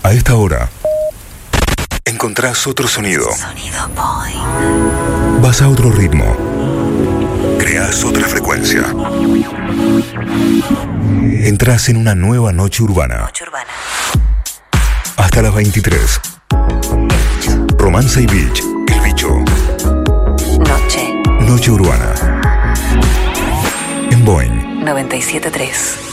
A esta hora, encontrás otro sonido. Sonido Point. Vas a otro ritmo. Creás otra frecuencia. Entrás en una nueva noche urbana. Noche urbana. Hasta las 23. Romance y Beach. El Bicho. Noche. Noche urbana. En Boeing 97.3.